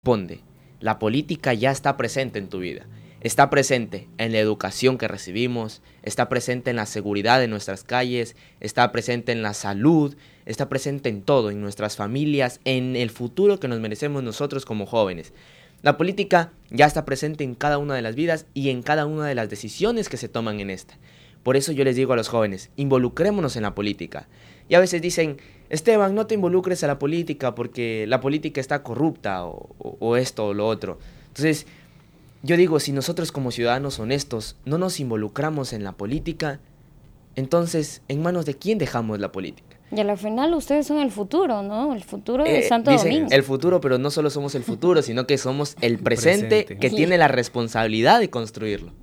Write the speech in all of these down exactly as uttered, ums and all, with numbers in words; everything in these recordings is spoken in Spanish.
Responde, la política ya está presente en tu vida. Está presente en la educación que recibimos, está presente en la seguridad de nuestras calles, está presente en la salud, está presente en todo, en nuestras familias, en el futuro que nos merecemos nosotros como jóvenes. La política ya está presente en cada una de las vidas y en cada una de las decisiones que se toman en esta. Por eso yo les digo a los jóvenes, involucrémonos en la política. Y a veces dicen, Esteban, no te involucres a la política porque la política está corrupta o, o, o esto o lo otro. Entonces, yo digo, si nosotros como ciudadanos honestos no nos involucramos en la política, entonces, ¿en manos de quién dejamos la política? Y a la final ustedes son el futuro, ¿no? El futuro de Eh, Santo dicen Domingo. el futuro, pero no solo somos el futuro, sino que somos el presente, Presente. que tiene la responsabilidad de construirlo.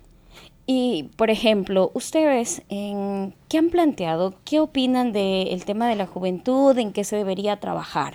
Y, por ejemplo, ustedes, en, ¿qué han planteado? ¿Qué opinan del tema de la juventud? ¿En qué se debería trabajar?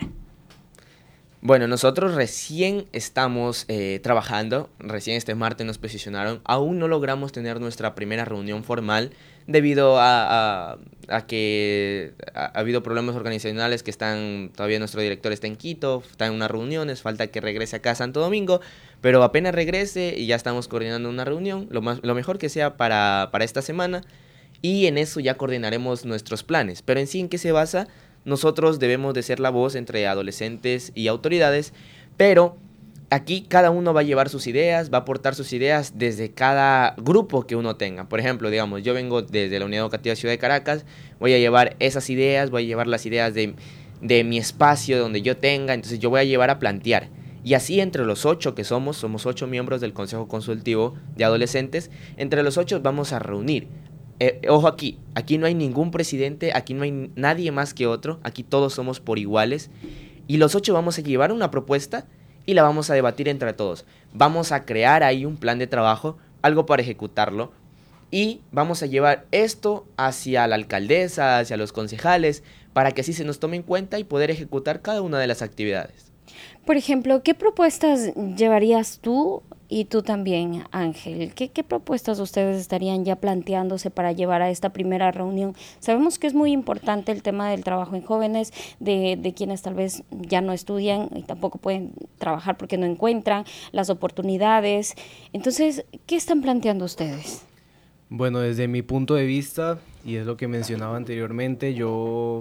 Bueno, nosotros recién estamos eh, trabajando, recién este martes nos posicionaron, aún no logramos tener nuestra primera reunión formal debido a, a, a que ha, ha habido problemas organizacionales que están, todavía nuestro director está en Quito, está en unas reuniones, falta que regrese acá a Santo Domingo, pero apenas regrese y ya estamos coordinando una reunión, lo, más, lo mejor que sea para, para esta semana, y en eso ya coordinaremos nuestros planes. Pero en sí, ¿en qué se basa? Nosotros debemos de ser la voz entre adolescentes y autoridades, pero aquí cada uno va a llevar sus ideas, va a aportar sus ideas desde cada grupo que uno tenga. Por ejemplo, digamos, yo vengo desde la Unidad Educativa Ciudad de Caracas, voy a llevar esas ideas, voy a llevar las ideas de, de mi espacio donde yo tenga, entonces yo voy a llevar a plantear. Y así entre los ocho que somos, somos ocho miembros del Consejo Consultivo de Adolescentes, entre los ocho vamos a reunir. Eh, ojo aquí, aquí no hay ningún presidente, aquí no hay nadie más que otro, aquí todos somos por iguales y los ocho vamos a llevar una propuesta y la vamos a debatir entre todos. Vamos a crear ahí un plan de trabajo, algo para ejecutarlo y vamos a llevar esto hacia la alcaldesa, hacia los concejales, para que así se nos tome en cuenta y poder ejecutar cada una de las actividades. Por ejemplo, ¿qué propuestas llevarías tú y tú también, Ángel? ¿Qué, qué propuestas ustedes estarían ya planteándose para llevar a esta primera reunión? Sabemos que es muy importante el tema del trabajo en jóvenes, de, de quienes tal vez ya no estudian y tampoco pueden trabajar porque no encuentran las oportunidades. Entonces, ¿qué están planteando ustedes? Bueno, desde mi punto de vista, y es lo que mencionaba anteriormente, yo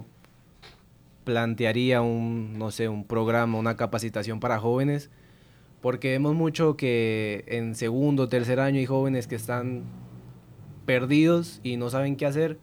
plantearía un, no sé, un programa, una capacitación para jóvenes, porque vemos mucho que en segundo o tercer año hay jóvenes que están perdidos y no saben qué hacer,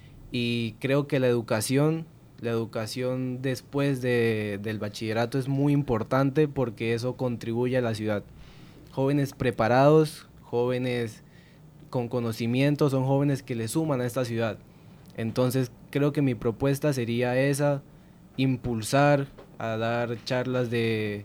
y creo que la educación, la educación después de, del bachillerato es muy importante porque eso contribuye a la ciudad. Jóvenes preparados, jóvenes con conocimiento, son jóvenes que le suman a esta ciudad. Entonces creo que mi propuesta sería esa, impulsar a dar charlas de,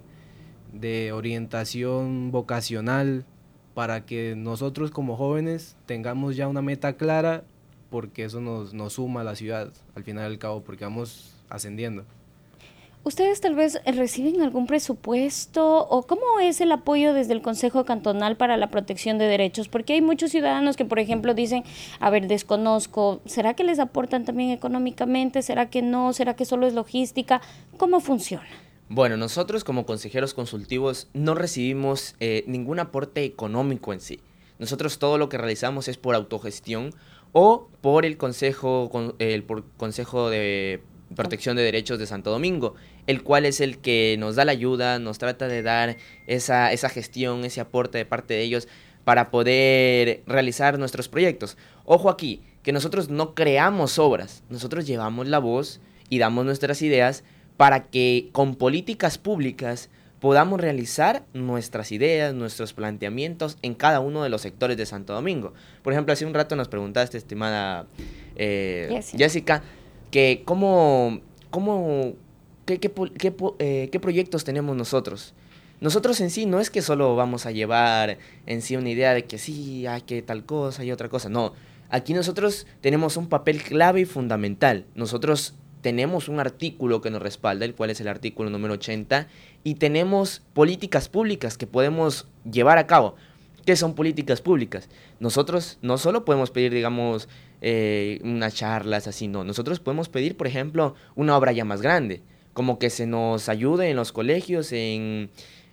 de orientación vocacional para que nosotros como jóvenes tengamos ya una meta clara, porque eso nos, nos suma a la ciudad al final del cabo, porque vamos ascendiendo. ¿Ustedes tal vez reciben algún presupuesto o cómo es el apoyo desde el Consejo Cantonal para la protección de derechos? Porque hay muchos ciudadanos que, por ejemplo, dicen, a ver, desconozco, ¿será que les aportan también económicamente? ¿Será que no? ¿Será que solo es logística? ¿Cómo funciona? Bueno, nosotros como consejeros consultivos no recibimos eh, ningún aporte económico en sí. Nosotros todo lo que realizamos es por autogestión o por el Consejo, con- el por Consejo de Protección de Derechos de Santo Domingo, el cual es el que nos da la ayuda, nos trata de dar esa, esa gestión, ese aporte de parte de ellos para poder realizar nuestros proyectos. Ojo aquí, que nosotros no creamos obras, nosotros llevamos la voz y damos nuestras ideas para que con políticas públicas podamos realizar nuestras ideas, nuestros planteamientos en cada uno de los sectores de Santo Domingo. Por ejemplo, hace un rato nos preguntaste, estimada eh, Jessica. Jessica, que cómo, cómo, qué, qué, pol- qué po- eh, qué proyectos tenemos nosotros. Nosotros en sí no es que solo vamos a llevar en sí una idea de que sí, hay que tal cosa y otra cosa. No, aquí nosotros tenemos un papel clave y fundamental. Nosotros tenemos un artículo que nos respalda, el cual es el artículo número ochenta, y tenemos políticas públicas que podemos llevar a cabo. ¿Qué son políticas públicas? Nosotros no solo podemos pedir, digamos, eh, unas charlas así, no. Nosotros podemos pedir, por ejemplo, una obra ya más grande. como que se nos ayude en los colegios, en